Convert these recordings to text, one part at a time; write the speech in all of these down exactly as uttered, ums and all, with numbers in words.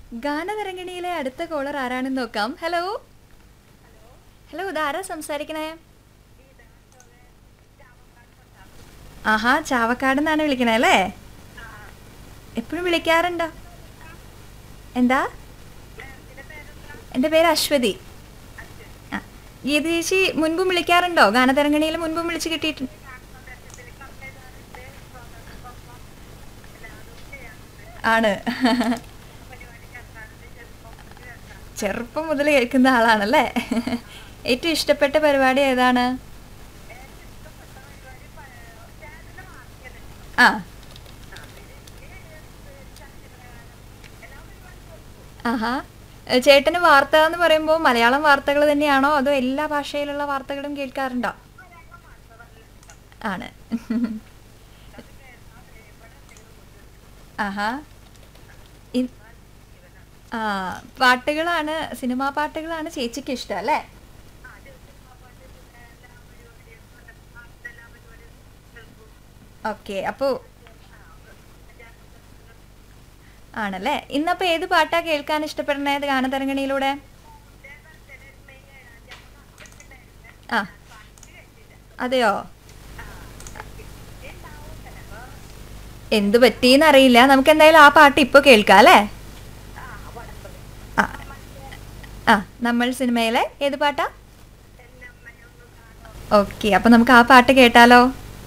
ഗാനതരംഗിണിയിലെ അടുത്ത കോളർ ആരാണെന്ന് നോക്കാം. ഹലോ ഹലോ, ഇതാരാ സംസാരിക്കണേ? ആഹാ, ചാവക്കാട് നിന്നാണ് വിളിക്കണേ അല്ലേ? എപ്പോഴും വിളിക്കാറുണ്ടോ? എന്താ? എൻ്റെ പേര് അശ്വതി. ആ, ഗീത ചേച്ചി മുൻപും വിളിക്കാറുണ്ടോ? ഗാനതരംഗിണിയിൽ മുൻപും വിളിച്ച് കിട്ടിയിട്ടുണ്ട്? ആണ്. ചെറുപ്പം മുതൽ കേൾക്കുന്ന ആളാണല്ലേ? ഏറ്റവും ഇഷ്ടപ്പെട്ട പരിപാടി ഏതാണ്? ആ. ആഹാ. ഏ, ചേട്ടന് വാർത്ത എന്ന് പറയുമ്പോൾ മലയാളം വാർത്തകൾ തന്നെയാണോ അതോ എല്ലാ ഭാഷയിലുള്ള വാർത്തകളും കേൾക്കാറുണ്ടോ? ആണ്. ആഹാ. ഇ- ആ, പാട്ടുകളാണ്, സിനിമാ പാട്ടുകളാണ് ചേച്ചിക്ക് ഇഷ്ടം അല്ലേ? ഓക്കെ, അപ്പോൾ ആണല്ലേ. ഇന്നപ്പോൾ ഏത് പാട്ടാ കേൾക്കാൻ ഇഷ്ടപ്പെടുന്നത് ഗാനതരംഗിണിയിലൂടെ? ആ, അതെയോ? എന്തു പറ്റീന്ന് അറിയില്ല. നമുക്ക് എന്തായാലും ആ പാട്ട് ഇപ്പോൾ കേൾക്കാം അല്ലേ? ആ. ആ, നമ്മൾ സിനിമയിലെ ഏത് പാട്ടാ? ഓക്കെ, അപ്പൊ നമുക്ക് ആ പാട്ട് കേട്ടാലോ?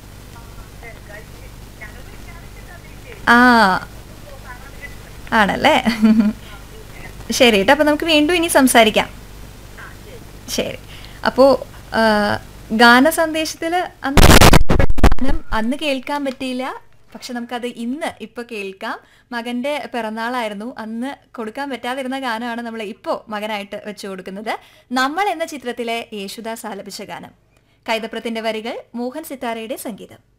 ആ, ആണല്ലേ. ശരി കേട്ടോ, അപ്പൊ നമുക്ക് വീണ്ടും ഇനി സംസാരിക്കാം. ശരി. അപ്പോൾ ഗാന സന്ദേശത്തിൽ അന്ന് ഗാനം അന്ന് കേൾക്കാൻ പറ്റിയില്ല. പക്ഷെ നമുക്കത് ഇന്ന് ഇപ്പോൾ കേൾക്കാം. മകൻ്റെ പിറന്നാളായിരുന്നു, അന്ന് കൊടുക്കാൻ പറ്റാതിരുന്ന ഗാനമാണ് നമ്മൾ ഇപ്പോൾ മകനായിട്ട് വെച്ചു കൊടുക്കുന്നത്. നമ്മൾ എന്ന ചിത്രത്തിലെ യേശുദാസ് ആലപിച്ച ഗാനം. കൈതപ്രത്തിൻ്റെ വരികൾ, മോഹൻ സിത്താരയുടെ സംഗീതം.